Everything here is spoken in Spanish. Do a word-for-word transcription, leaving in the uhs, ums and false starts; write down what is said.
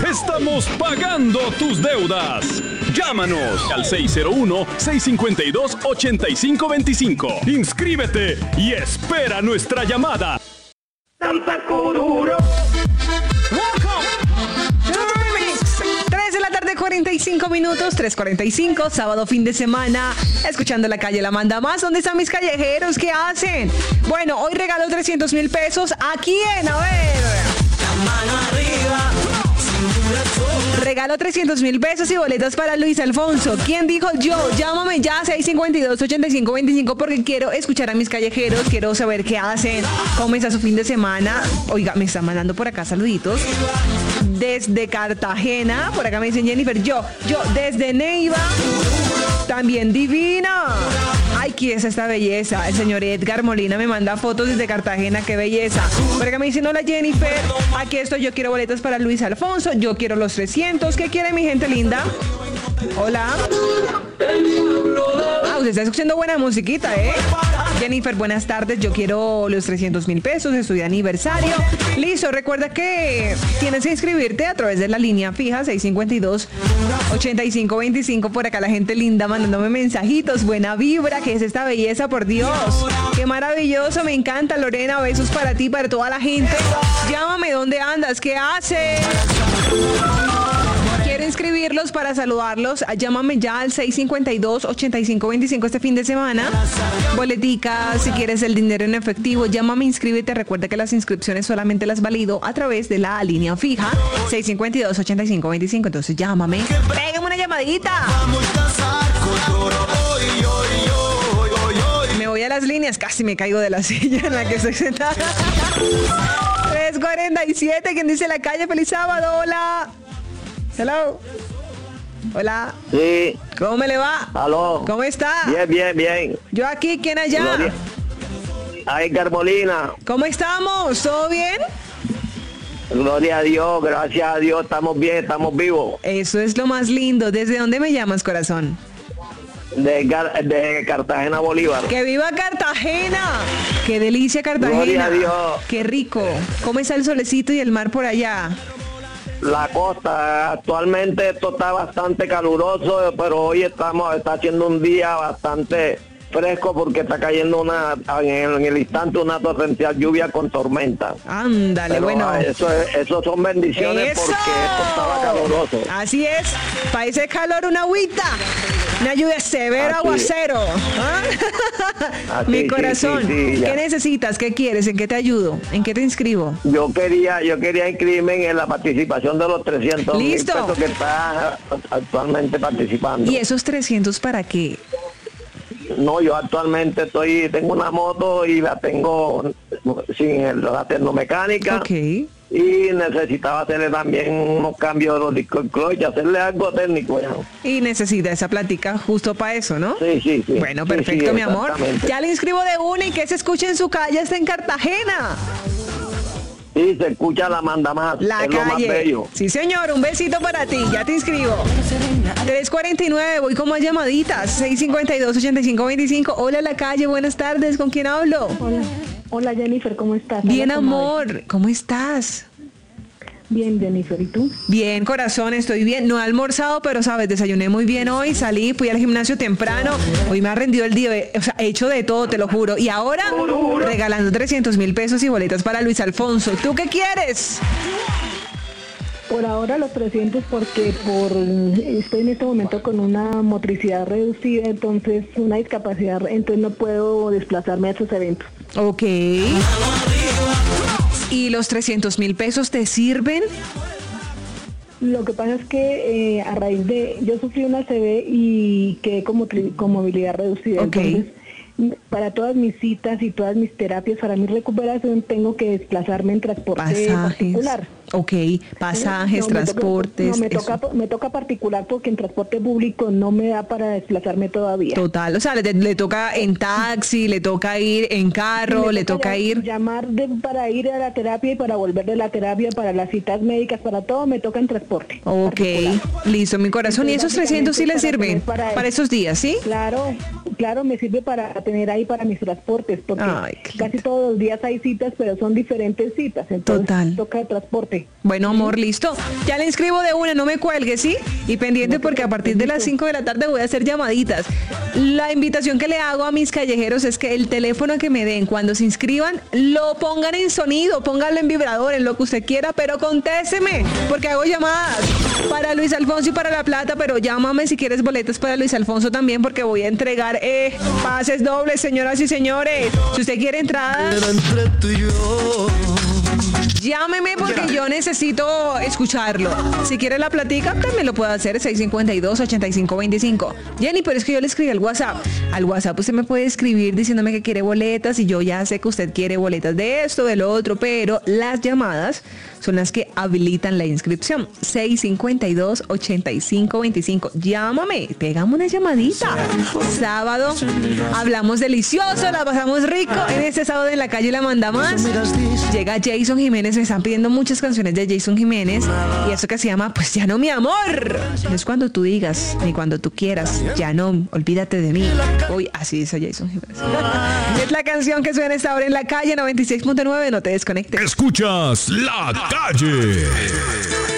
estamos pagando tus deudas. Llámanos al seis cero uno, seis cinco dos, ocho cinco dos cinco. Inscríbete y espera nuestra llamada. Welcome to the remix. tres de la tarde, cuarenta y cinco minutos, tres cuarenta y cinco, sábado, fin de semana, escuchando La Calle La Manda Más. ¿Dónde están mis callejeros? ¿Qué hacen? Bueno, hoy regalo trescientos mil pesos. ¿A quién? A ver. La mano arriba. Regalo trescientos mil pesos y boletas para Luis Alfonso. ¿Quién dijo yo? Llámame ya seis cinco dos, ocho cinco dos cinco porque quiero escuchar a mis callejeros, quiero saber qué hacen, cómo está su fin de semana. Oiga, me están mandando por acá saluditos. Desde Cartagena, por acá me dicen Jennifer, yo, yo, desde Neiva, también divina. Ay, ¿qué es esta belleza? El señor Edgar Molina me manda fotos desde Cartagena, qué belleza. Por acá me dicen, hola Jennifer, aquí estoy, yo quiero boletas para Luis Alfonso, yo quiero los trescientos. ¿Qué quiere mi gente linda? Hola. Ah, usted está escuchando buena musiquita, ¿eh? Jennifer, buenas tardes, yo quiero los trescientos mil pesos, estoy de aniversario. Listo, recuerda que tienes que inscribirte a través de la línea fija seis cinco dos, ocho cinco dos cinco. Por acá la gente linda mandándome mensajitos, buena vibra, ¿qué es esta belleza? Por Dios, qué maravilloso, me encanta. Lorena, besos para ti, para toda la gente. Llámame, ¿dónde andas? ¿Qué haces? Quiero inscribirlos para saludarlos. Llámame ya al seis cinco dos, ocho cinco dos cinco este fin de semana. Boleticas, si quieres el dinero en efectivo, llámame, inscríbete. Recuerda que las inscripciones solamente las valido a través de la línea fija seis cinco dos, ocho cinco dos cinco. Entonces llámame, pégame una llamadita. Me voy a las líneas, casi me caigo de la silla en la que estoy sentada. tres cuarenta y siete, ¿quién dice La Calle? Feliz sábado, hola. Hello. Hola. Sí. ¿Cómo me le va? Aló. ¿Cómo está? Bien, bien, bien. Yo aquí, ¿quién allá? Gloria. A Edgar Molina. ¿Cómo estamos? ¿Todo bien? Gloria a Dios, gracias a Dios, estamos bien, estamos vivos. Eso es lo más lindo. ¿Desde dónde me llamas, corazón? De, de Cartagena, Bolívar. ¡Que viva Cartagena! ¡Qué delicia Cartagena! Gloria a Dios. ¡Qué rico! ¿Cómo está el solecito y el mar por allá? La costa, actualmente esto está bastante caluroso, pero hoy estamos está haciendo un día bastante fresco porque está cayendo una en el, en el instante una torrencial lluvia con tormenta. Ándale, pero, bueno. Eso, eso son bendiciones ¡Eso! porque esto estaba caluroso. Así es, para ese calor una agüita, una lluvia severa, Así. Aguacero. ¿Ah? Así, Mi sí, corazón, sí, sí, ¿qué necesitas? ¿Qué quieres? ¿En qué te ayudo? ¿En qué te inscribo? Yo quería, yo quería inscribirme en la participación de los trescientos mil Listo. pesos que está actualmente participando. ¿Y esos trescientos para qué? No, yo actualmente estoy, tengo una moto y la tengo sin el, la tecnomecánica. Ok. Y necesitaba hacerle también unos cambios de los discos clutch, hacerle algo técnico. ¿No? Y necesita esa plática justo para eso, ¿no? Sí, sí, sí. Bueno, Sí, perfecto, sí, mi amor. exactamente. Ya le inscribo de una y que se escuche en su calle, está en Cartagena. Sí, se escucha La Manda Más. La es lo más calle. bello. Sí, señor, un besito para ti, ya te inscribo. tres cuarenta y nueve, voy con más llamaditas. seis cinco dos, ocho cinco dos cinco. Hola, La Calle, buenas tardes, ¿con quién hablo? Hola, hola Jennifer, ¿cómo estás? Bien, Hola, comadre. amor, ¿cómo estás? Bien, Jennifer, ¿y tú? Bien, corazón, estoy bien. No he almorzado, pero sabes, desayuné muy bien hoy, salí, fui al gimnasio temprano. Hoy me ha rendido el día, o sea, he hecho de todo, te lo juro. Y ahora, regalando trescientos mil pesos y boletas para Luis Alfonso. ¿Tú qué quieres? Por ahora los trescientos porque por estoy en este momento con una motricidad reducida, entonces una discapacidad, entonces no puedo desplazarme a esos eventos. Ok. ¿Y los trescientos mil pesos te sirven? Lo que pasa es que eh, a raíz de, yo sufrí una C V y quedé con, motri- con movilidad reducida, Ok. entonces para todas mis citas y todas mis terapias, para mi recuperación tengo que desplazarme en transporte Pasajes. particular. Ok, pasajes, No, me toca- transportes. no, me eso. toca, me toca particular porque en transporte público no me da para desplazarme todavía. Total, o sea, le, le toca en taxi, le toca ir en carro, Me le toca llam- ir... Llamar de, para ir a la terapia y para volver de la terapia, para las citas médicas, para todo, me toca en transporte. Ok, particular. listo, mi corazón. ¿Y Entonces, esos trescientos sí le básicamente sirven para tener para para eso. esos días, sí? Claro, claro, me sirve para tener ahí para mis transportes, porque Ay, qué lindo. casi todos los días hay citas, pero son diferentes citas, entonces Total. toca de transporte. Dale. Bueno, amor, listo. Ya le inscribo de una, no me cuelgue, ¿sí? Y pendiente porque a partir de las cinco de la tarde voy a hacer llamaditas. La invitación que le hago a mis callejeros es que el teléfono que me den cuando se inscriban, lo pongan en sonido, pónganlo en vibrador, en lo que usted quiera, pero contésteme, porque hago llamadas para Luis Alfonso y para La Plata, pero llámame si quieres boletas para Luis Alfonso también, porque voy a entregar eh, pases dobles, señoras y señores. Si usted quiere entradas, llámeme porque yo necesito escucharlo. Si quiere la platica, también lo puedo hacer, seis cinco dos, ocho cinco dos cinco. Jenny, pero es que yo le escribí al WhatsApp. Al WhatsApp usted me puede escribir diciéndome que quiere boletas y yo ya sé que usted quiere boletas de esto, de lo otro, pero las llamadas son las que habilitan la inscripción. seis cinco dos, ocho cinco dos cinco. Llámame, pegamos una llamadita. Sábado, hablamos delicioso, la pasamos rico. En este sábado en la calle La Manda Más. Llega Jason Jiménez, me están pidiendo muchas canciones de Jason Jiménez. Y eso que se llama, pues ya no, mi amor. No es cuando tú digas, ni cuando tú quieras. Ya no, olvídate de mí. Uy, así dice Jason Jiménez. Es la canción que suena esta hora en la calle noventa y seis punto nueve. No te desconectes. Escuchas La Calle.